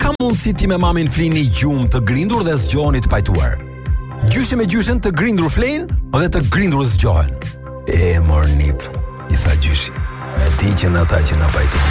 ka mundësi ti me mamin flini gjumë të grindur dhe zgjoheni të pajtuar? Gjyshe me gjyshen të grindur flenë dhe të grindur zgjohen. E mor nip, i tha gjyshi. E di që në ata që në pajtuar.